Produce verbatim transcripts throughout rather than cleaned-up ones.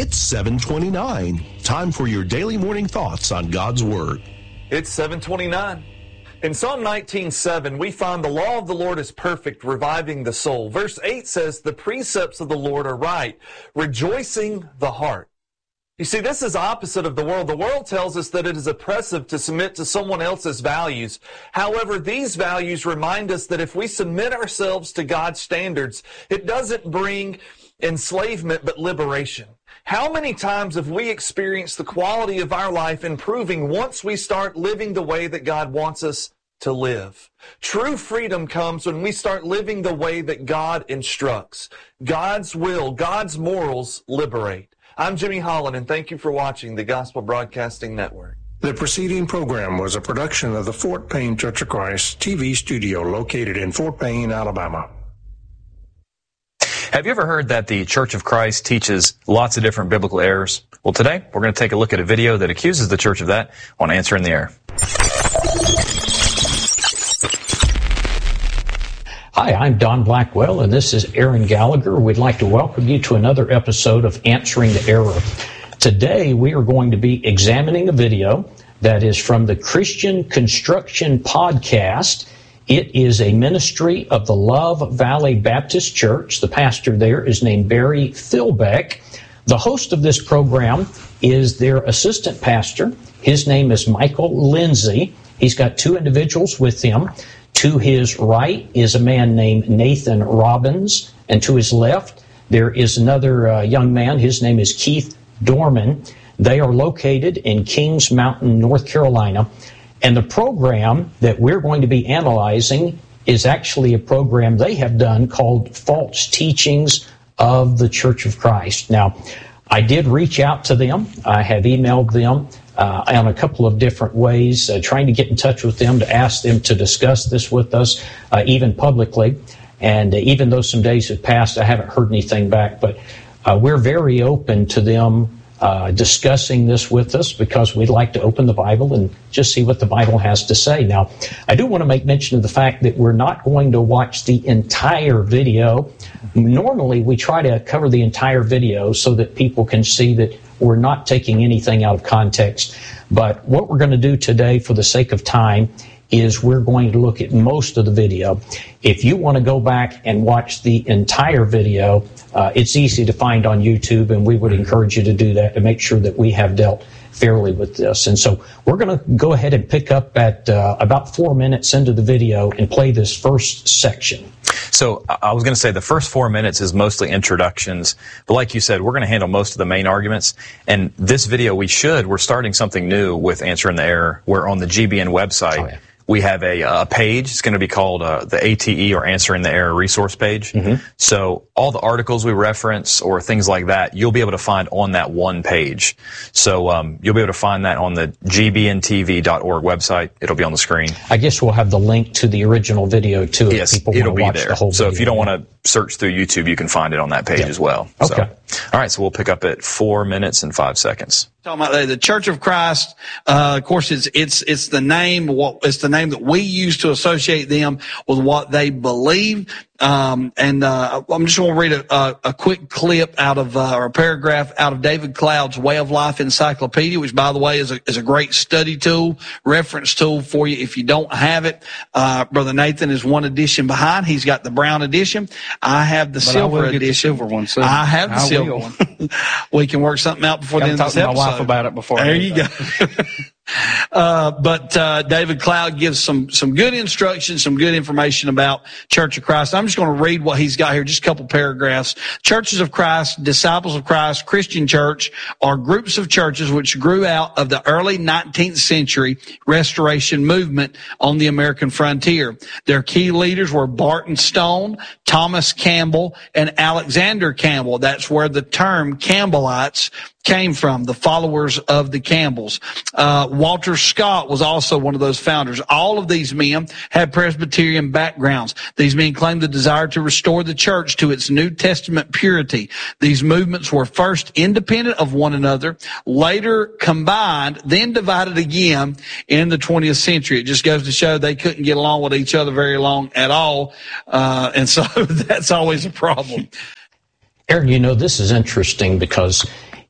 It's seven twenty-nine. Time for your daily morning thoughts on God's Word. It's seven twenty-nine. In Psalm nineteen seven, we find the law of the Lord is perfect, reviving the soul. Verse eight says, the precepts of the Lord are right, rejoicing the heart. You see, this is opposite of the world. The world tells us that it is oppressive to submit to someone else's values. However, these values remind us that if we submit ourselves to God's standards, it doesn't bring enslavement but liberation. How many times have we experienced the quality of our life improving once we start living the way that God wants us to live? True freedom comes when we start living the way that God instructs. God's will, God's morals liberate. I'm Jimmy Holland, and thank you for watching the Gospel Broadcasting Network. The preceding program was a production of the Fort Payne Church of Christ T V studio located in Fort Payne, Alabama. Have you ever heard that the Church of Christ teaches lots of different biblical errors? Well, today we're going to take a look at a video that accuses the church of that on Answer in the Air. Hi, I'm Don Blackwell, and this is Aaron Gallagher. We'd like to welcome you to another episode of Answering the Error. Today we are going to be examining a video that is from the Christian Construction Podcast. It is a ministry of the Love Valley Baptist Church. The pastor there is named Barry Philbeck. The host of this program is their assistant pastor. His name is Michael Lindsay. He's got two individuals with him. To his right is a man named Nathan Robbins, and to his left there is another uh, young man. His name is Keith Dorman. They are located in Kings Mountain, North Carolina. And the program that we're going to be analyzing is actually a program they have done called False Teachings of the Church of Christ. Now, I did reach out to them. I have emailed them uh, on a couple of different ways, uh, trying to get in touch with them to ask them to discuss this with us, uh, even publicly. And uh, even though some days have passed, I haven't heard anything back. But uh, we're very open to them Uh, discussing this with us because we'd like to open the Bible and just see what the Bible has to say. Now, I do want to make mention of the fact that we're not going to watch the entire video. Normally, we try to cover the entire video so that people can see that we're not taking anything out of context. But what we're going to do today, for the sake of time, is we're going to look at most of the video. If you want to go back and watch the entire video, uh, it's easy to find on YouTube, and we would encourage you to do that to make sure that we have dealt fairly with this. And so we're going to go ahead and pick up at uh, about four minutes into the video and play this first section. So I was going to say the first four minutes is mostly introductions, but like you said, we're going to handle most of the main arguments. And this video, we should, we're starting something new with Answer in the Air. We're on the G B N website. Oh, yeah. We have a, a page. It's going to be called uh, the A T E, or Answer in the Air resource page. Mm-hmm. So all the articles we reference or things like that, you'll be able to find on that one page. So um, you'll be able to find that on the G B N T V dot org website. It'll be on the screen. I guess we'll have the link to the original video, too, if yes, people it'll want to watch be there. the whole so video. if you don't want to search through YouTube, you can find it on that page yeah. as well. Okay. So, all right, so we'll pick up at four minutes and five seconds. Talking about the Church of Christ, uh, of course, it's it's it's the name. What it's the name that we use to associate them with what they believe. Um, and uh, I'm just going to read a, a, a quick clip out of uh, or a paragraph out of David Cloud's Way of Life Encyclopedia, which, by the way, is a is a great study tool, reference tool for you if you don't have it. Uh, Brother Nathan is one edition behind. He's got the brown edition. I have the but silver I will edition. Get the silver one. So I have the I silver will. one. We can work something out before the end of this episode. Talk to my wife about it before. There you go. Uh, but, uh, David Cloud gives some, some good instruction, some good information about Church of Christ. I'm just going to read what he's got here, just a couple paragraphs. Churches of Christ, Disciples of Christ, Christian Church are groups of churches which grew out of the early nineteenth century Restoration movement on the American frontier. Their key leaders were Barton Stone, Thomas Campbell, and Alexander Campbell. That's where the term Campbellites came from, the followers of the Campbells. Uh, Walter Scott was also one of those founders. All of these men had Presbyterian backgrounds. These men claimed the desire to restore the church to its New Testament purity. These movements were first independent of one another, later combined, then divided again in the twentieth century. It just goes to show they couldn't get along with each other very long at all. Uh, and so that's always a problem. Aaron, you know, this is interesting because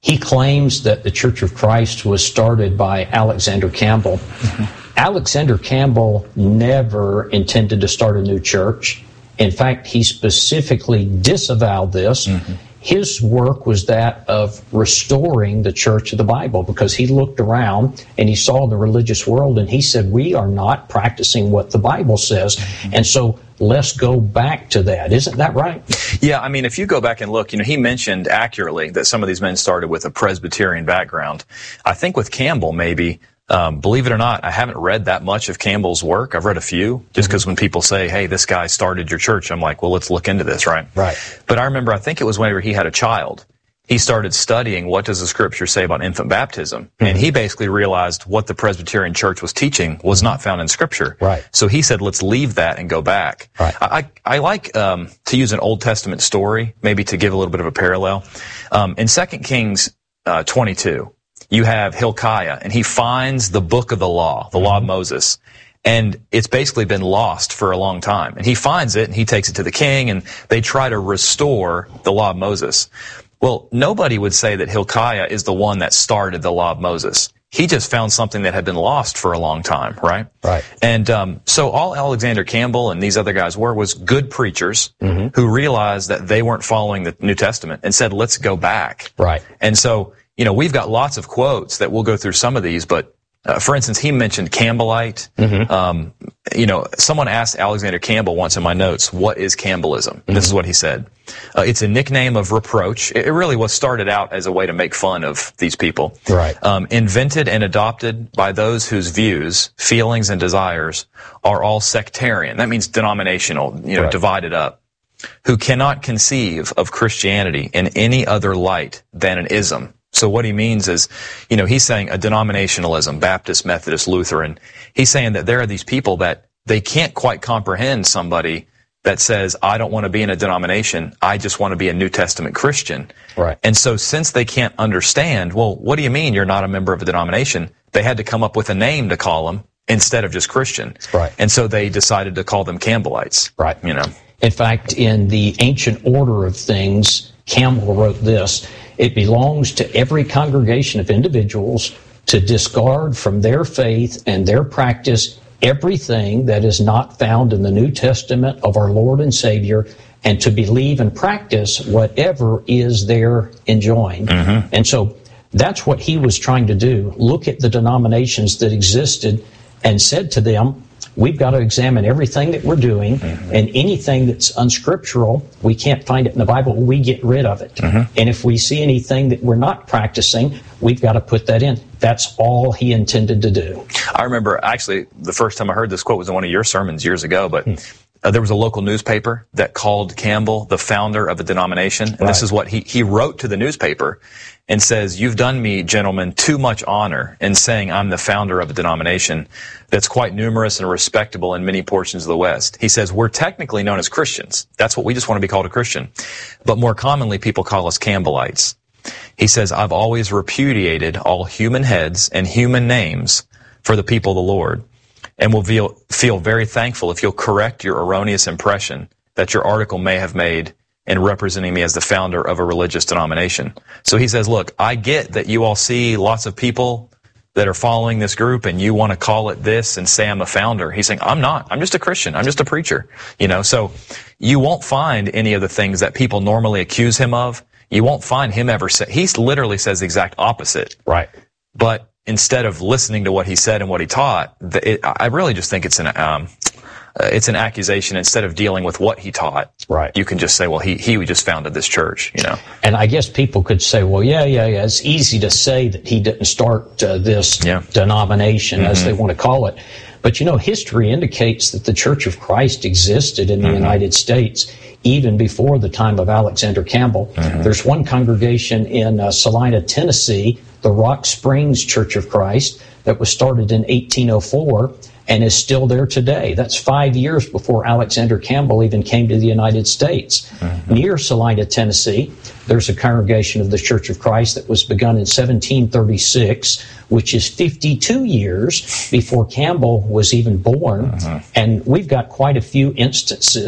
he claims that the Church of Christ was started by Alexander Campbell. Mm-hmm. Alexander Campbell never intended to start a new church. In fact, he specifically disavowed this. Mm-hmm. His work was that of restoring the Church of the Bible, because he looked around and he saw the religious world and he said, we are not practicing what the Bible says. Mm-hmm. And so let's go back to that. Isn't that right? Yeah, I mean, if you go back and look, you know, he mentioned accurately that some of these men started with a Presbyterian background. I think with Campbell, maybe, um, believe it or not, I haven't read that much of Campbell's work. I've read a few, just because mm-hmm. when people say, hey, this guy started your church, I'm like, well, let's look into this, right? Right. But I remember, I think it was whenever he had a child, he started studying what does the Scripture say about infant baptism. Mm-hmm. And he basically realized what the Presbyterian Church was teaching was not found in Scripture. Right. So he said, let's leave that and go back. Right. I, I like um, to use an Old Testament story, maybe to give a little bit of a parallel. Um, in Second Kings uh, twenty-two, you have Hilkiah, and he finds the book of the law, the mm-hmm. law of Moses. And it's basically been lost for a long time. And he finds it, and he takes it to the king, and they try to restore the law of Moses. Well, nobody would say that Hilkiah is the one that started the law of Moses. He just found something that had been lost for a long time, right? Right. And um, so all Alexander Campbell and these other guys were was good preachers mm-hmm. who realized that they weren't following the New Testament and said, let's go back. Right. And so, you know, we've got lots of quotes that we'll go through some of these, but Uh, for instance, he mentioned Campbellite. Mm-hmm. Um, you know, someone asked Alexander Campbell once in my notes, what is Campbellism? Mm-hmm. This is what he said. Uh, it's a nickname of reproach. It, it really was started out as a way to make fun of these people. Right. Um, invented and adopted by those whose views, feelings, and desires are all sectarian. That means denominational, you know, right. divided up. Who cannot conceive of Christianity in any other light than an ism. So what he means is, you know, he's saying a denominationalism, Baptist, Methodist, Lutheran. He's saying that there are these people that they can't quite comprehend somebody that says, I don't want to be in a denomination. I just want to be a New Testament Christian. Right. And so since they can't understand, well, what do you mean you're not a member of a denomination? They had to come up with a name to call them instead of just Christian. Right. And so they decided to call them Campbellites. Right. You know. In fact, in the ancient order of things, Campbell wrote this: it belongs to every congregation of individuals to discard from their faith and their practice everything that is not found in the New Testament of our Lord and Savior, and to believe and practice whatever is there enjoined. Mm-hmm. And so that's what he was trying to do. Look at the denominations that existed and said to them, we've got to examine everything that we're doing, mm-hmm. and anything that's unscriptural, we can't find it in the Bible, we get rid of it. Mm-hmm. And if we see anything that we're not practicing, we've got to put that in. That's all he intended to do. I remember, actually, the first time I heard this quote was in one of your sermons years ago, but uh, there was a local newspaper that called Campbell the founder of a denomination. And right. This is what he, he wrote to the newspaper and says, you've done me, gentlemen, too much honor in saying I'm the founder of a denomination that's quite numerous and respectable in many portions of the West. He says, we're technically known as Christians. That's what we just want to be called, a Christian. But more commonly, people call us Campbellites. He says, I've always repudiated all human heads and human names for the people of the Lord, and will feel, feel very thankful if you'll correct your erroneous impression that your article may have made in representing me as the founder of a religious denomination. So he says, look, I get that you all see lots of people that are following this group and you want to call it this and say I'm a founder. He's saying, I'm not. I'm just a Christian. I'm just a preacher. You know, so you won't find any of the things that people normally accuse him of. You won't find him ever say, he literally says the exact opposite. Right. But instead of listening to what he said and what he taught, it, I really just think it's an, um, Uh, it's an accusation. Instead of dealing with what he taught, right, you can just say, well, he, he just founded this church, you know. And I guess people could say, well, yeah, yeah, yeah, it's easy to say that he didn't start uh, this yeah. denomination, mm-hmm. as they want to call it. But, you know, history indicates that the Church of Christ existed in the mm-hmm. United States even before the time of Alexander Campbell. Mm-hmm. There's one congregation in uh, Salina, Tennessee, the Rock Springs Church of Christ, that was started in eighteen oh four and is still there today. That's five years before Alexander Campbell even came to the United States. Mm-hmm. Near Salina, Tennessee, there's a congregation of the Church of Christ that was begun in seventeen thirty-six, which is fifty-two years before Campbell was even born. Mm-hmm. And we've got quite a few instances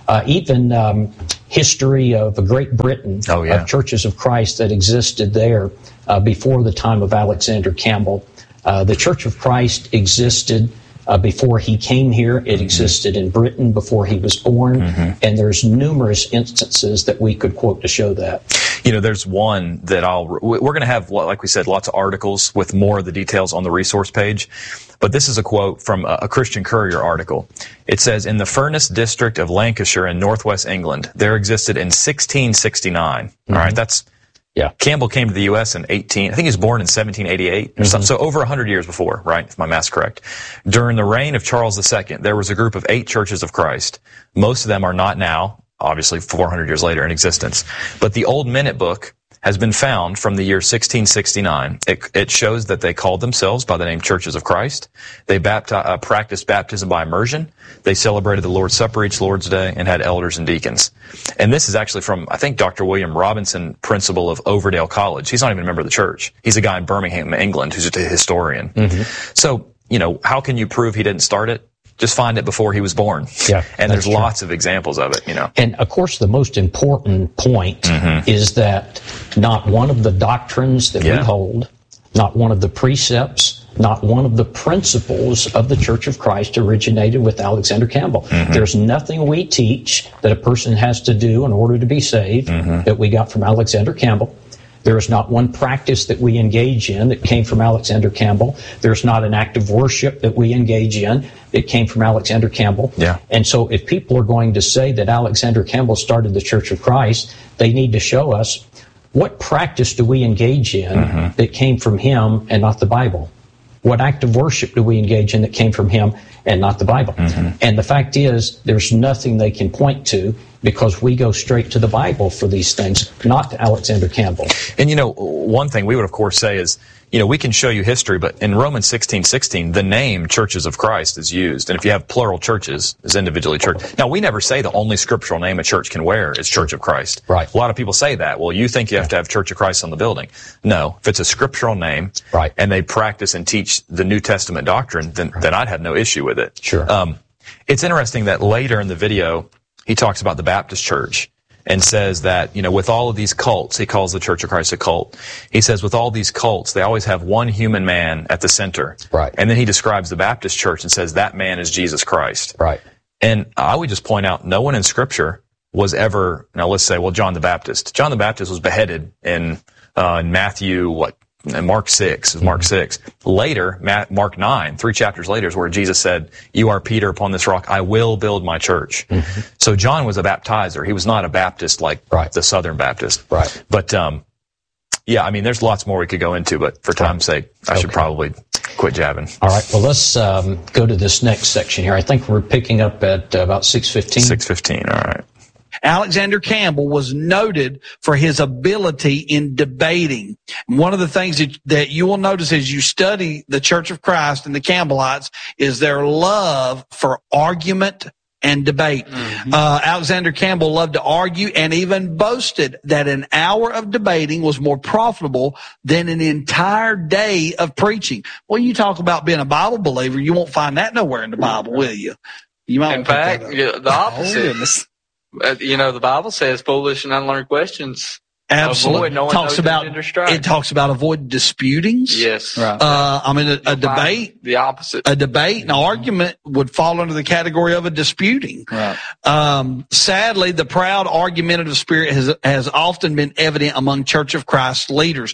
Uh, even um, history of Great Britain, oh, yeah. of Churches of Christ that existed there uh, before the time of Alexander Campbell. Uh, the Church of Christ existed uh, before he came here. It mm-hmm. existed in Britain before he was born. Mm-hmm. And there's numerous instances that we could quote to show that. You know, there's one that I'll, we're going to have, like we said, lots of articles with more of the details on the resource page. But this is a quote from a Christian Courier article. It says, in the Furness district of Lancashire in northwest England, there existed in sixteen sixty-nine. Mm-hmm. All right, that's, yeah. Campbell came to the U S in eighteen, I think he was born in seventeen eighty-eight or mm-hmm. something. So over one hundred years before, right? If my math's correct. During the reign of Charles the Second, there was a group of eight churches of Christ. Most of them are not now, obviously four hundred years later, in existence. But the old minute book has been found from the year sixteen sixty-nine. It, it shows that they called themselves by the name Churches of Christ. They bapti- uh, practiced baptism by immersion. They celebrated the Lord's Supper each Lord's Day and had elders and deacons. And this is actually from, I think, Doctor William Robinson, principal of Overdale College. He's not even a member of the church. He's a guy in Birmingham, England, who's a historian. Mm-hmm. So, you know, how can you prove he didn't start it? Just find it before he was born. Yeah, and there's true. lots of examples of it, you know. And of course, the most important point mm-hmm. is that not one of the doctrines that yeah. we hold, not one of the precepts, not one of the principles of the Church of Christ originated with Alexander Campbell. Mm-hmm. There's nothing we teach that a person has to do in order to be saved mm-hmm. that we got from Alexander Campbell. There is not one practice that we engage in that came from Alexander Campbell. There's not an act of worship that we engage in that came from Alexander Campbell. Yeah. And so if people are going to say that Alexander Campbell started the Church of Christ, they need to show us what practice do we engage in mm-hmm. that came from him and not the Bible? What act of worship do we engage in that came from him and not the Bible? Mm-hmm. And the fact is, there's nothing they can point to because we go straight to the Bible for these things, not to Alexander Campbell. And, you know, one thing we would, of course, say is, you know, we can show you history, but in Romans sixteen sixteen, the name Churches of Christ is used. And if you have plural churches, it's individually church. Now, we never say the only scriptural name a church can wear is Church of Christ. Right. A lot of people say that. Well, you think you have to have Church of Christ on the building. No. If it's a scriptural name right. and they practice and teach the New Testament doctrine, then, right. then I'd have no issue with it. Sure. Um, it's interesting that later in the video, he talks about the Baptist church and says that, you know, with all of these cults, he calls the Church of Christ a cult. He says with all these cults, they always have one human man at the center. Right. And then he describes the Baptist church and says that man is Jesus Christ. Right. And I would just point out, no one in Scripture was ever, now let's say, well, John the Baptist. John the Baptist was beheaded in, uh, in Matthew, what, Mark six, is Mark six. Later, Mark nine, three chapters later, is where Jesus said, you are Peter, upon this rock I will build my church. Mm-hmm. So John was a baptizer. He was not a Baptist like right. the Southern Baptist. Right. But, um, yeah, I mean, there's lots more we could go into, but for time's sake, I okay. should probably quit jabbing. All right, well, let's um, go to this next section here. I think we're picking up at uh, about six fifteen. six fifteen, all right. Alexander Campbell was noted for his ability in debating. One of the things that, that you will notice as you study the Church of Christ and the Campbellites is their love for argument and debate. Mm-hmm. Uh, Alexander Campbell loved to argue and even boasted that an hour of debating was more profitable than an entire day of preaching. Well, you talk about being a Bible believer, you won't find that nowhere in the Bible, will you? You might in fact, yeah, the opposite. Uh, you know, the Bible says foolish and unlearned questions. Absolutely. Avoid, no one talks knows about, gender it talks about avoid disputings. Yes. Right. Uh, I mean, a, a debate. The opposite. A debate, an argument would fall under the category of a disputing. Right. Um, sadly, the proud argumentative spirit has, has often been evident among Church of Christ leaders.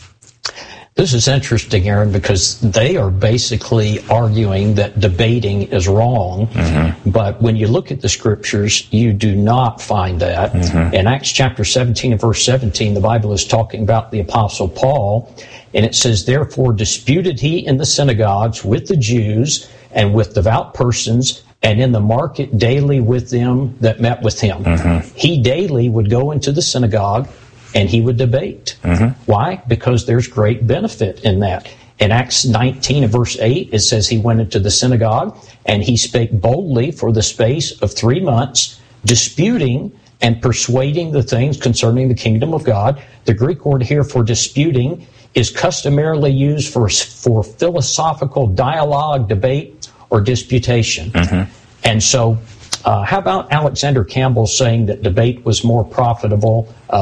This is interesting, Aaron, because they are basically arguing that debating is wrong. Mm-hmm. But when you look at the scriptures, you do not find that. Mm-hmm. In Acts chapter seventeen and verse seventeen, the Bible is talking about the Apostle Paul, and it says, therefore disputed he in the synagogues with the Jews and with devout persons, and in the market daily with them that met with him. Mm-hmm. He daily would go into the synagogue and he would debate. Mm-hmm. Why? Because there's great benefit in that. In Acts nineteen and verse eight, it says he went into the synagogue and he spake boldly for the space of three months, disputing and persuading the things concerning the kingdom of God. The Greek word here for disputing is customarily used for, for philosophical dialogue, debate, or disputation. Mm-hmm. And so Uh, how about Alexander Campbell saying that debate was more profitable uh,